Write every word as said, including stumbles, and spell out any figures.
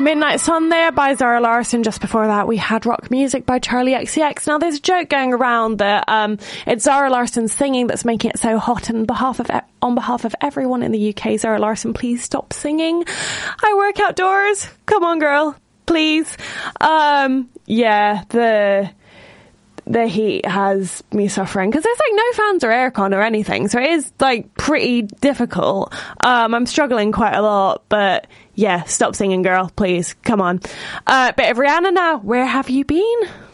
Midnight Sun there by Zara Larsson. Just before that, we had Rock Music by Charlie X C X. Now, there's a joke going around that um, it's Zara Larsson singing that's making it so hot. And on behalf of on behalf of everyone in the U K, Zara Larsson, please stop singing. I work outdoors. Come on, girl, please. Um, yeah, the the heat has me suffering because there's like no fans or aircon or anything, so it is like pretty difficult. Um, I'm struggling quite a lot, but. Yeah, stop singing, girl, please. Come on. Uh, bit of Rihanna now. Where have you been?